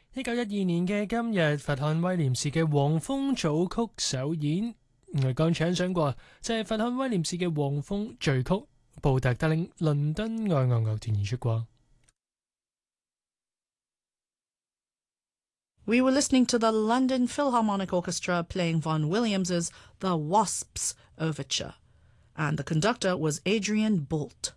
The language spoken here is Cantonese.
1912年嘅今日，佛漢威廉士嘅黃蜂組曲首演。我剛唱上過，就係佛漢威廉士嘅黃蜂序曲，布特帶領倫敦愛樂樂團演出過。 We were listening to the London Philharmonic Orchestra playing Vaughan Williams's The Wasps Overture, and the conductor was Adrian Boult.